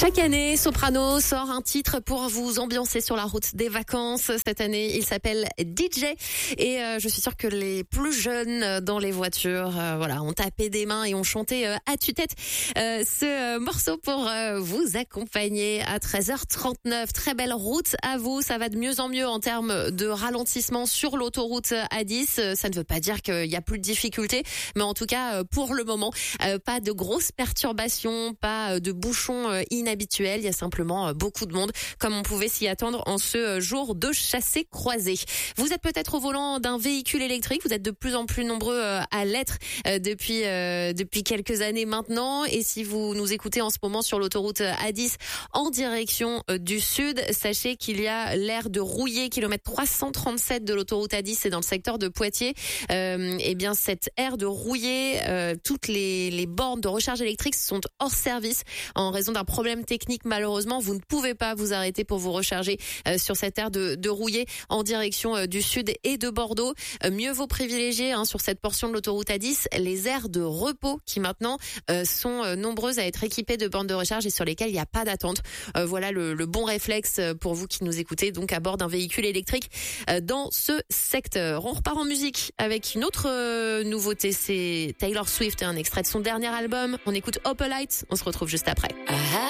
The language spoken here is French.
Chaque année, Soprano sort un titre pour vous ambiancer sur la route des vacances. Cette année, il s'appelle DJ et je suis sûre que les plus jeunes dans les voitures, ont tapé des mains et ont chanté à tue-tête ce morceau pour vous accompagner à 13h39. Très belle route à vous. Ça va de mieux en mieux en termes de ralentissement sur l'autoroute A10. Ça ne veut pas dire qu'il y a plus de difficultés, mais en tout cas, pour le moment, pas de grosses perturbations, pas de bouchons inhabituel, il y a simplement beaucoup de monde, comme on pouvait s'y attendre en ce jour de chassé-croisé. Vous êtes peut-être au volant d'un véhicule électrique, vous êtes de plus en plus nombreux à l'être depuis quelques années maintenant, et si vous nous écoutez en ce moment sur l'autoroute A10 en direction du sud, sachez qu'il y a l'aire de Rouillé, kilomètre 337 de l'autoroute A10, c'est dans le secteur de Poitiers. Cette aire de Rouillé, toutes les bornes de recharge électrique sont hors service en raison d'un problème technique. Malheureusement, vous ne pouvez pas vous arrêter pour vous recharger sur cette aire de Rouillé en direction du sud et de Bordeaux. Mieux vaut privilégier sur cette portion de l'autoroute A10 les aires de repos qui maintenant sont nombreuses à être équipées de bornes de recharge et sur lesquelles il n'y a pas d'attente. Voilà le bon réflexe pour vous qui nous écoutez donc à bord d'un véhicule électrique dans ce secteur. On repart en musique avec une autre nouveauté, c'est Taylor Swift, un extrait de son dernier album. On écoute Opalite, on se retrouve juste après.